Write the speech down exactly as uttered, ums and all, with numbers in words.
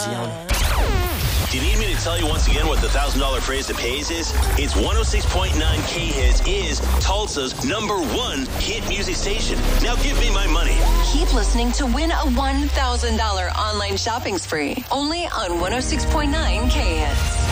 Do you need me to tell you once again what the one thousand dollars phrase that pays is? It's one oh six point nine K-Hits is Tulsa's number one hit music station. Now give me my money. Keep listening to win a one thousand dollars online shopping spree. Only on one oh six point nine K-Hits.